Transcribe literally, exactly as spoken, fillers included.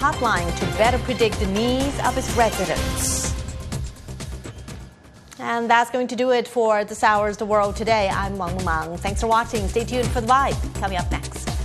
hotline to better predict the needs of its residents. And that's going to do it for this hour's The World Today. I'm Wang Mang. Thanks for watching. Stay tuned for The Vibe. Coming up next.